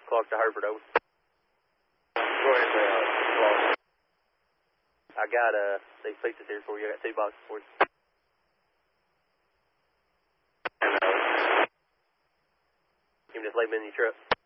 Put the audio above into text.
Clark to Hereford, over. Go ahead, Clark. I got these pizzas here for you. I got 2 boxes for you. And, You can just leave them in your truck.